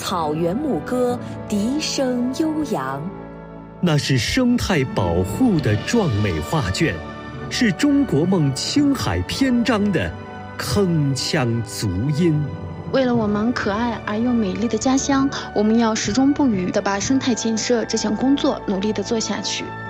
草原牧歌，笛声悠扬。 那是生态保护的壮美画卷，是中国梦青海篇章的铿锵足音。 为了我们可爱而又美丽的家乡，我们要始终不渝地把生态建设这项工作努力地做下去。